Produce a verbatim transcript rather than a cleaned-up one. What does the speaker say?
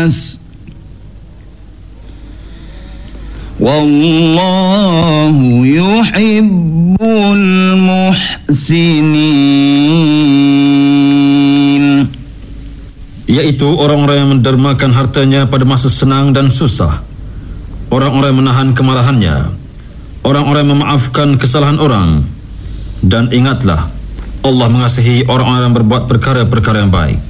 الناس والله يحب المحسنين, yaitu orang-orang yang mendermakan hartanya pada masa senang dan susah, orang-orang yang menahan kemarahannya, orang-orang yang memaafkan kesalahan orang. Dan ingatlah, Allah mengasihi orang-orang yang berbuat perkara-perkara yang baik.